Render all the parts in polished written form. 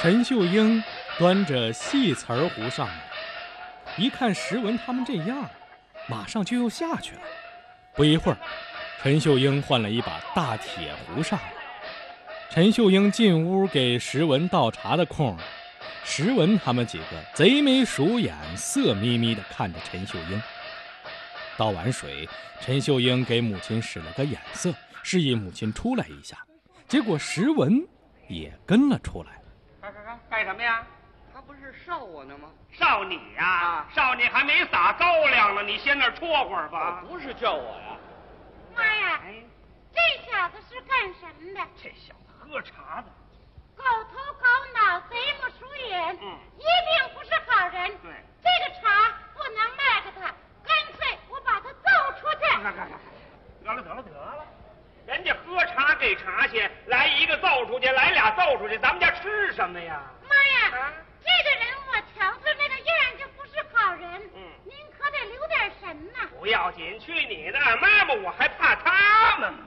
陈秀英端着细瓷儿壶上来，一看石文他们这样，马上就又下去了。不一会儿，陈秀英换了一把大铁壶上来。陈秀英进屋给石文倒茶的空，石文他们几个贼眉鼠眼，色眯眯地看着陈秀英。倒完水，陈秀英给母亲使了个眼色，示意母亲出来一下。结果石文也跟了出来。 干什么呀？ 他不是哨我呢吗？ 哨你呀？哨你还没撒高粱呢，你先那儿戳会儿吧。 不是叫我呀。 妈呀，这小子是干什么的？ 这小子喝茶的， 狗头狗脑，贼不鼠眼，一定不是好人。 对， 这个茶不能卖给他，干脆我把他揍出去。 得了，人家喝茶给茶去，来一个揍出去，来俩揍出去，咱们家吃什么呀？ 妈呀，这个人我瞧他那个样就不是好人。您可得留点神呐。 不要紧，去你的！妈妈，我还怕他们吗？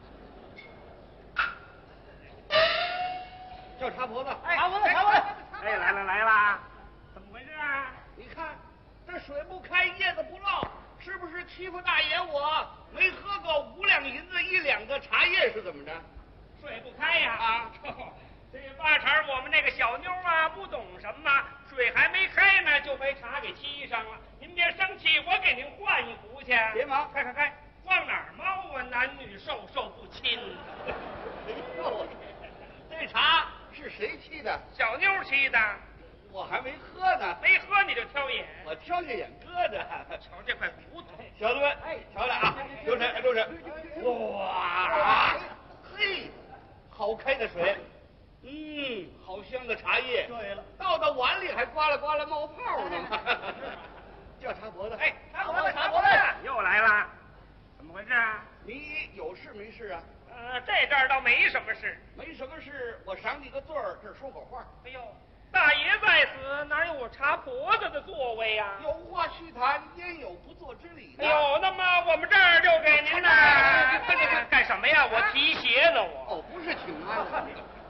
叫茶婆子， 茶婆子！哎，来啦！怎么回事啊？ 你看这水不开，叶子不落，是不是欺负大爷我？没喝够5两银子1两个茶叶是怎么着？ 水不开呀！这八成我们那个小妞啊，不懂什么，水还没开呢，就被茶给沏上了。您别生气，我给您换一壶去。 别忙， 开，往哪儿猫啊？男女授受不亲。 哎呦，这茶是谁沏的？ 小妞沏的。 我还没喝呢。 没喝你就挑眼？ 我挑下眼搁着。 瞧这块骨头， 小子们，瞧着啊，留神。哇，嘿，好开的水。好香的茶叶。对了，倒到碗里还刮啦冒泡呢。叫茶婆子。哎，茶婆子， 又来了，怎么回事啊？ 你有事没事啊？ 这阵儿倒没什么事。 没什么事，我赏你个罪儿，这儿说会儿话。 哎呦，大爷在此，哪有我茶婆子的座位呀？ 有话须谈，焉有不做之理呢？ 哎呦，那么我们这儿就给您呢。干什么呀？我提鞋呢，我。 哦，不是请安了。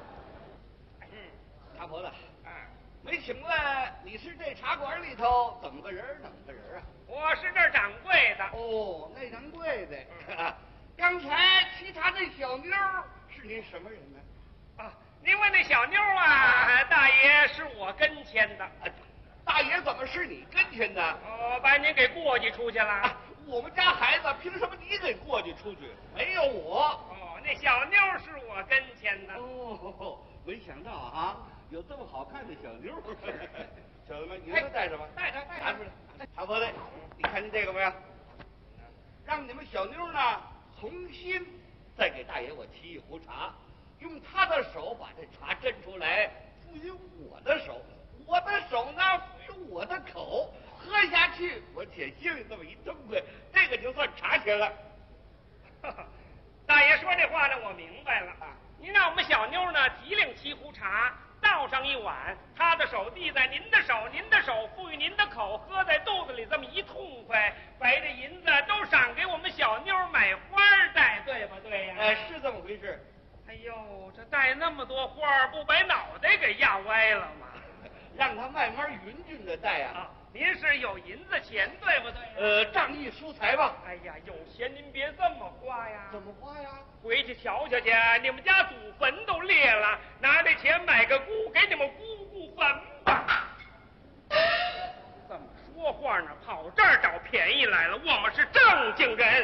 茶婆子，没请问你是这茶馆里头怎么个人啊？ 我是这儿掌柜的。 哦，那掌柜的。刚才沏茶那小妞是您什么人呢？ 您问那小妞啊，大爷是我跟前的。 大爷怎么是你跟前的？ 把您给过继出去了。 我们家孩子凭什么你给过继出去？没有我。 那小妞是我跟前的。 没想到啊，有这么好看的小妞。小子们，你们带着吧。带着。拿出来。茶婆子，你看见这个没有？让你们小妞呢重新再给大爷我沏一壶茶，用他的手把这茶斟出来，赋予我的手，我的手呢赋予我的口，喝下去我且心里这么一痛快，这个就算茶钱了。 大爷说这话呢，我明白了。您让我们小妞呢提领沏壶茶，倒上一碗，她的手递在您的手，您的手赋予您的口，喝在肚子里这么一痛快，把这银子都赏给我们小妞买花戴，对不对呀？ 是这么回事。 哎呦，这戴那么多花，不把脑袋给压歪了吗？ 让他慢慢匀均的戴啊。 您是有银子钱，对不对？ 仗义疏财吧。 哎呀，有钱您别这么花呀。 怎么花呀？ 回去瞧瞧去，你们家祖坟都裂了，拿这钱买个姑，给你们姑姑坟吧。这么说话呢，跑这儿找便宜来了。我们是正经人。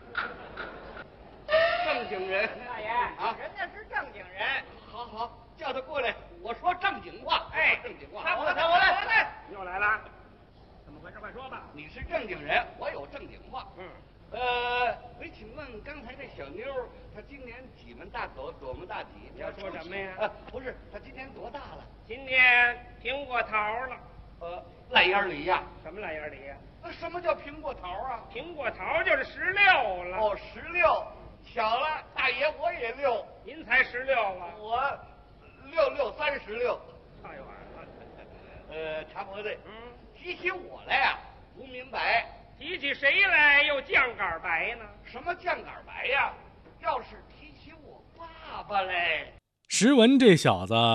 正经人。 大爷人家是正经人。 好，叫他过来，我说正经话。正经话。 我来。又来了。怎么回事？快说吧。 你是正经人，我有正经话。没请问刚才这小妞，她今年几门大口，多门大体？ 你要说什么呀？ 不是，她今年多大了？ 今年苹果桃了。 烂眼梨呀？ 什么烂眼梨呀？ 什么叫苹果桃啊？ 苹果桃就是16了。 16，巧了，大爷我也6。 您才16啊？ 我6636。 太晚了。茶婆子，提起我来呀，不明白。 提起谁来又酱杆白呢？ 什么酱杆白呀？要是提起我爸爸嘞。 石文这小子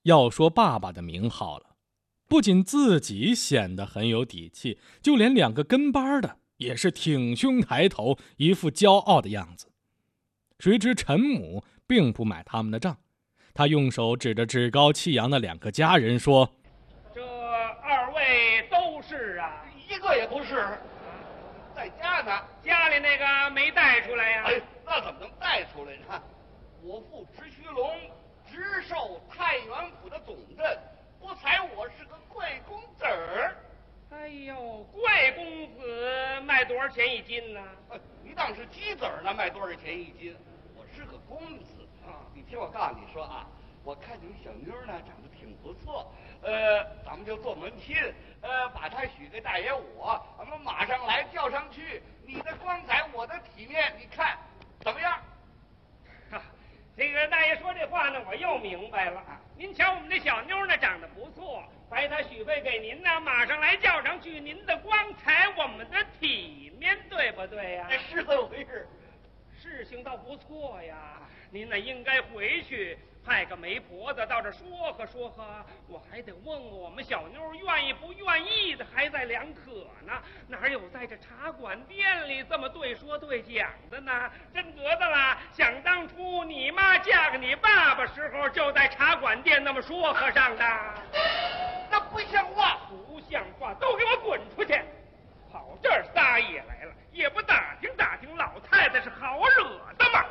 要说爸爸的名号了。不仅自己显得很有底气，就连2个跟班的也是挺胸抬头，一副骄傲的样子。谁知陈母并不买他们的账，他用手指着趾高气扬的2个家人说：“ 这2位都是啊？ 一个也不是，在家呢。 家里那个没带出来呀？ 哎，那怎么能带出来呢？我父直须龙直授太原府的总镇，不才我是个贵公子儿。 哎呦，贵公子卖多少钱1斤呢？ 你当是鸡子儿呢，卖多少钱1斤？我是个公子啊！你听我告诉你说啊，我看你们小妞呢长得挺不错，咱们就做门亲，把她许给大爷我，咱们马上来叫上去。你的光彩，我的体面，你看怎么样？ 这个大爷说这话呢，我又明白了。您瞧我们这小妞呢，长得不错，白她许配给您呢，马上来叫上去。您的光彩，我们的体面，对不对呀？ 是这么回事。 事情倒不错呀，您呢应该回去派个媒婆子到这说和说和，我还得问问我们小妞愿意不愿意的，还在两可呢。哪有在这茶馆店里这么对说对讲的呢？真得的啦！想当初你妈嫁给你爸爸时候，就在茶馆店那么说和上的。 那不像话， 不像话，都给我滚出去！跑这儿撒野来了，也不打听打听老太太是好惹的吗？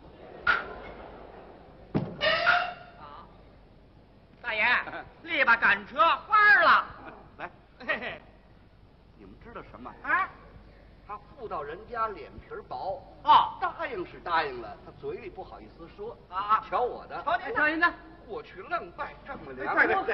大爷，力把赶车翻了。 来， 嘿嘿， 你们知道什么？ 啊， 他妇道人家脸皮薄哦， 答应是答应了，他嘴里不好意思说啊。 瞧我的， 瞧您的， 过去愣拜丈母娘。 对，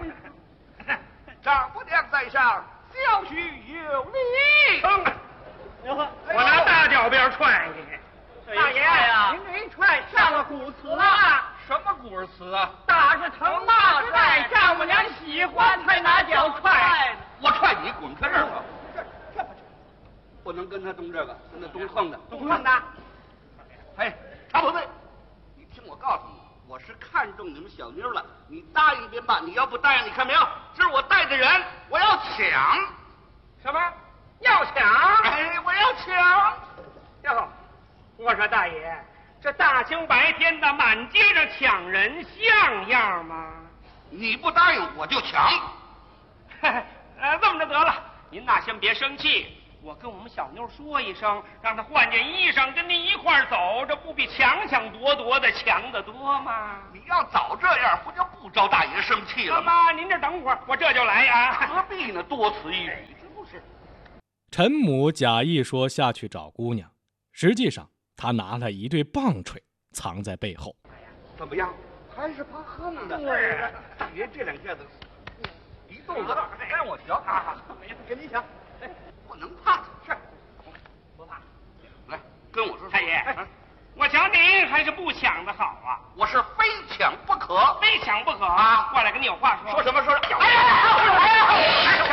丈母娘在上，小婿有礼。 我拿大脚鞭踹你！ 大爷，您这一踹上了古词了。 什么古词啊？ 打是疼，骂是爱，丈母娘喜欢才拿脚踹。 我踹你，滚开这儿吧！这不能跟他动这个，跟他动横的。 动横的。 哎，查不对，你听我告诉你，我是看中你们小妞了，你答应便办，你要不答应，你看没有？这是我带的人，我要抢。 什么？要抢？ 哎，我要抢。 哟，我说大爷，这大清白天的满街上抢人像样吗？ 你不答应我就抢。 这么着得了，您呐先别生气，我跟我们小妞说一声，让她换件衣裳跟您一块儿走，这不比抢抢夺夺的强得多吗？ 你要早这样，不就不招大爷生气了吗？ 妈，您这等会儿，我这就来啊。 何必呢？多此一举，是不是？ 陈母假意说下去找姑娘，实际上他拿了一对棒槌藏在背后。 怎么样？还是怕横的。 对， 别这两下子一肚子让我瞧啊！ 跟你抢， 不能怕。 是，不怕。 来，跟我说。 太爷，我瞧您还是不抢的好啊！ 我是非抢不可， 非抢不可啊！过来跟你有话说。 说什么说？ 哎呀！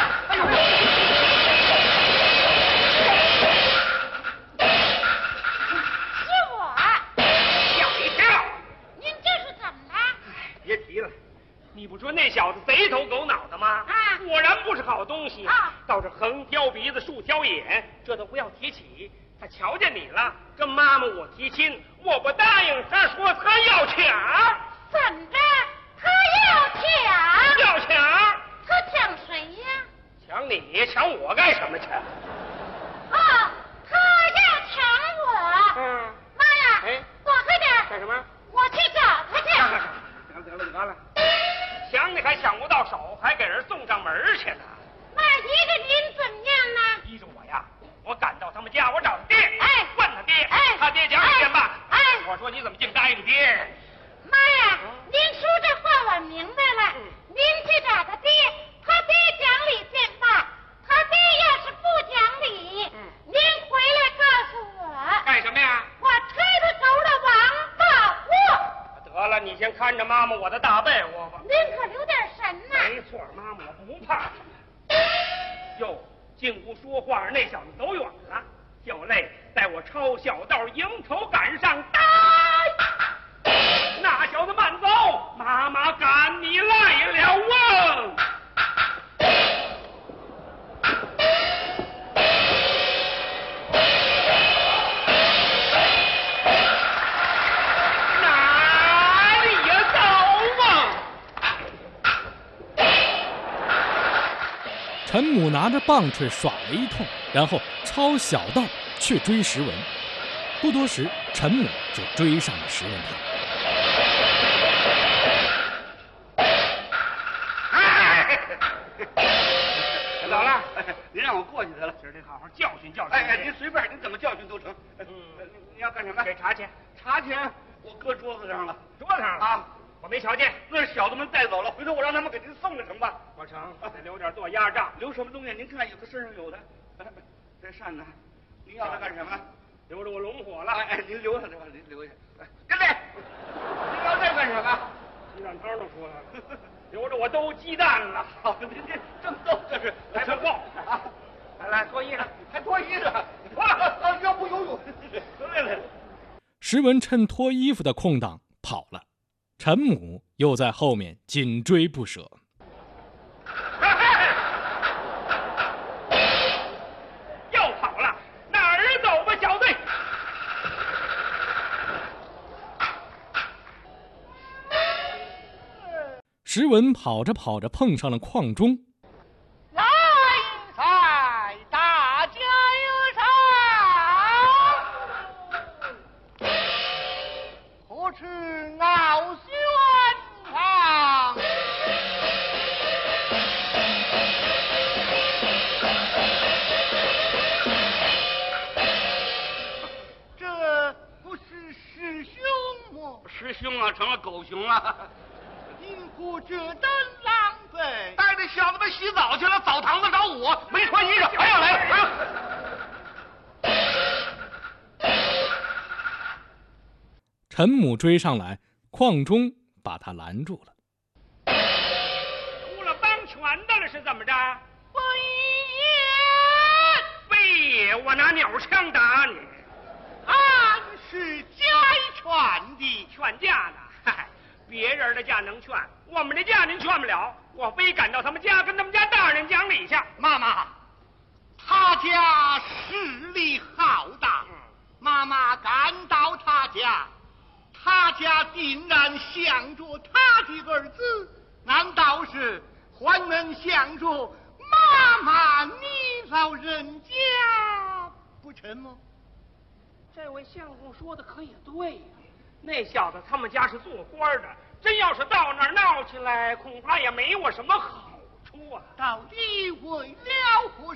别提了，你不说那小子贼头狗脑的吗？ 啊， 果然不是好东西啊！ 倒是横挑鼻子竖挑眼，这都不要提起。他瞧见你了，跟妈妈我提亲，我不答应，他说他要抢。 怎着？他要抢？ 要抢？ 他抢谁呀？ 抢你？抢我干什么去？ 哦，他要抢我。妈呀！ 哎， 躲开点！ 干什么？ 我去找他去。 得了，抢你还抢不到手，还给人送上门去呢。 那依着您怎么样呢？ 依着我呀，我赶到他们家，我找他爹， 哎， 问他爹， 哎， 他爹讲理去吧。 哎， 我说你怎么净答应爹？ 妈呀，您说这话我明白了。您去找他爹，他爹讲理便罢，他爹要是不讲理，您回来告诉我。 干什么呀？ 我推他走了王大祸。 得了，你先看着妈妈我的大被窝吧。 您可留点神呐。 没错，妈妈我不怕。哟，净不说话，那小子走远了。就累在我抄小道迎头赶上，那小子慢走，妈妈赶你陈母拿着棒槌耍了一通，然后抄小道去追石文。不多时，陈母就追上了石文他。 老了， 您让我过去得了， 今儿得好好教训教训。 哎，您随便，您怎么教训都成。你要干什么？ 给茶钱。 茶钱我搁桌子上了。 桌子上了啊？ 我没瞧见。 那是小子们带走了，回头我让他们给您送了成吧？ 不成，得留点做压账。 留什么东西？您看，有的身上有的。这扇子，您要它干什么？ 留着我龙火了。 哎，您留下这吧，您留下。哎，跟这，您要这干什么？ 鸡蛋汤都出来了。留着我兜鸡蛋了。 好，您这正逗，这是还不够啊！ 来脱衣裳， 还脱衣裳，脱了，要不游泳。来。 石文趁脱衣服的空档跑了，陈母又在后面紧追不舍。 又跑了，哪儿走吧，小队？ 石文跑着跑着碰上了邝忠。 来赛，大家有赏，何处傲轩堂？这不是师兄吗？ 师兄啊，成了狗熊了。 因何这等狼狈？ 带着小子们洗澡去了，澡堂子找我，没穿衣裳，还要来了。 陈母追上来，邝忠把他拦住了。 出了帮拳的了是怎么着？ 不非也，我拿鸟枪打你。 俺是家劝的， 劝架呢？嗨，别人的架能劝，我们的架您劝不了。我非赶到他们家，跟他们家大人讲理去。 妈妈，他家势力浩大，妈妈赶到他家，他家定然想着他的儿子，难道是还能想着妈妈你老人家不成吗？ 这位相公说的可也对呀、那小子他们家是做官的，真要是到那儿闹起来，恐怕也没我什么好处啊。 到底为了何